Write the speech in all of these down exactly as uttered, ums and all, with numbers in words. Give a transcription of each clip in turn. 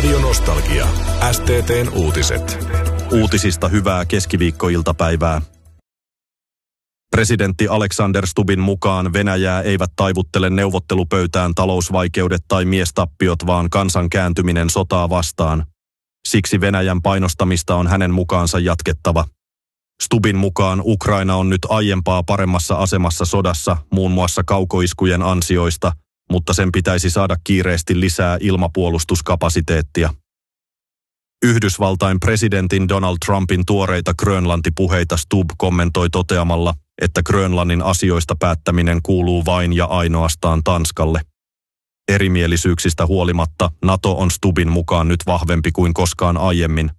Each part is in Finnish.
Radio Nostalgia. S T T:n uutiset. Uutisista hyvää keskiviikkoiltapäivää. Presidentti Alexander Stubbin mukaan Venäjää eivät taivuttele neuvottelupöytään talousvaikeudet tai miestappiot, vaan kansan kääntyminen sotaa vastaan. Siksi Venäjän painostamista on hänen mukaansa jatkettava. Stubbin mukaan Ukraina on nyt aiempaa paremmassa asemassa sodassa muun muassa kaukoiskujen ansioista, mutta sen pitäisi saada kiireesti lisää ilmapuolustuskapasiteettia. Yhdysvaltain presidentin Donald Trumpin tuoreita Grönlanti-puheita Stubb kommentoi toteamalla, että Grönlannin asioista päättäminen kuuluu vain ja ainoastaan Tanskalle. Erimielisyyksistä huolimatta NATO on Stubbin mukaan nyt vahvempi kuin koskaan aiemmin.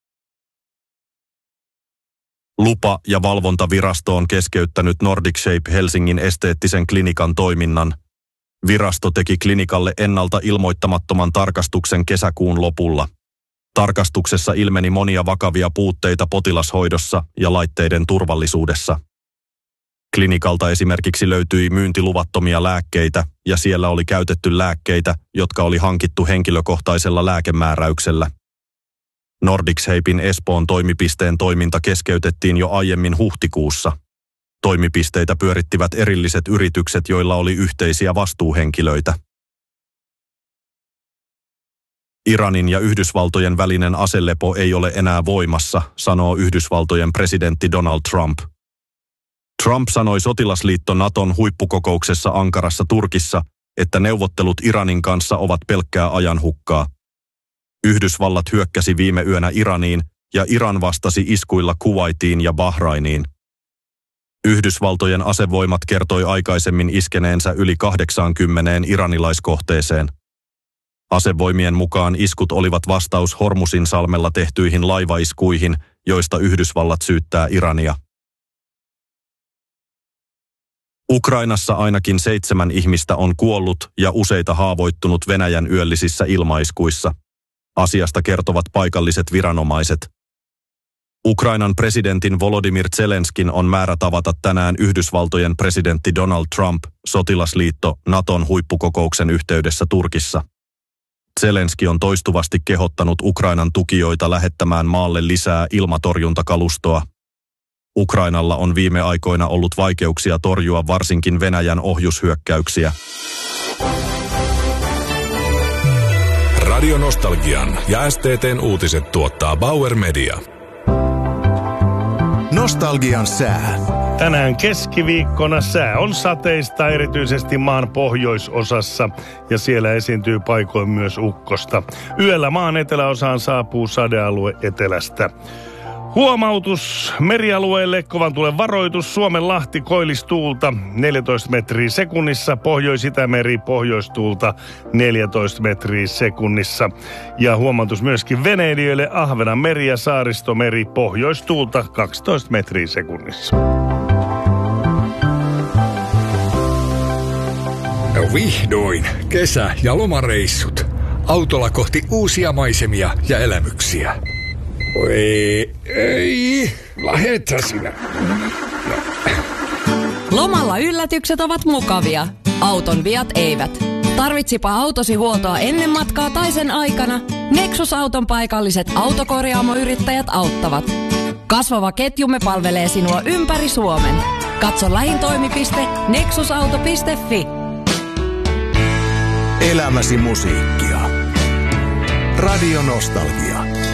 Lupa- ja valvontavirasto on keskeyttänyt Nordic Shape Helsingin esteettisen klinikan toiminnan. Virasto teki klinikalle ennalta ilmoittamattoman tarkastuksen kesäkuun lopulla. Tarkastuksessa ilmeni monia vakavia puutteita potilashoidossa ja laitteiden turvallisuudessa. Klinikalta esimerkiksi löytyi myyntiluvattomia lääkkeitä ja siellä oli käytetty lääkkeitä, jotka oli hankittu henkilökohtaisella lääkemääräyksellä. Nordic Shapein Espoon toimipisteen toiminta keskeytettiin jo aiemmin huhtikuussa. Toimipisteitä pyörittivät erilliset yritykset, joilla oli yhteisiä vastuuhenkilöitä. Iranin ja Yhdysvaltojen välinen aselepo ei ole enää voimassa, sanoo Yhdysvaltojen presidentti Donald Trump. Trump sanoi sotilasliitto Naton huippukokouksessa Ankarassa Turkissa, että neuvottelut Iranin kanssa ovat pelkkää ajanhukkaa. Yhdysvallat hyökkäsi viime yönä Iraniin ja Iran vastasi iskuilla Kuwaitiin ja Bahrainiin. Yhdysvaltojen asevoimat kertoi aikaisemmin iskeneensä yli kahdeksaankymmeneen iranilaiskohteeseen. Asevoimien mukaan iskut olivat vastaus Hormusin salmella tehtyihin laivaiskuihin, joista Yhdysvallat syyttää Irania. Ukrainassa ainakin seitsemän ihmistä on kuollut ja useita haavoittunut Venäjän yöllisissä ilmaiskuissa. Asiasta kertovat paikalliset viranomaiset. Ukrainan presidentin Volodymyr Zelenskin on määrä tavata tänään Yhdysvaltojen presidentti Donald Trump sotilasliitto Naton huippukokouksen yhteydessä Turkissa. Zelenski on toistuvasti kehottanut Ukrainan tukijoita lähettämään maalle lisää ilmatorjuntakalustoa. Ukrainalla on viime aikoina ollut vaikeuksia torjua varsinkin Venäjän ohjushyökkäyksiä. Radio Nostalgian ja S T T:n uutiset tuottaa Bauer Media. Nostalgian sää. Tänään keskiviikkona sää on sateista erityisesti maan pohjoisosassa ja siellä esiintyy paikoin myös ukkosta. Yöllä maan eteläosaan saapuu sadealue etelästä. Huomautus merialueelle, kovan tuulen varoitus, Suomenlahti koillistuulta neljätoista metriä sekunnissa, Pohjois-Itämeri pohjoistuulta neljätoista metriä sekunnissa. Ja huomautus myöskin veneilijöille, Ahvenanmeri ja Saaristomeri pohjoistuulta kaksitoista metriä sekunnissa. No vihdoin, kesä- ja lomareissut. Autolla kohti uusia maisemia ja elämyksiä. Oi, ei, lähetä sinä. No. Lomalla yllätykset ovat mukavia, auton viat eivät. Tarvitsipa autosi huoltoa ennen matkaa tai sen aikana, Nexus-auton paikalliset autokorjaamoyrittäjät auttavat. Kasvava ketjumme palvelee sinua ympäri Suomen. Katso lähin toimipiste nexusauto piste fi. Elämäsi musiikkia. Radio Nostalgia.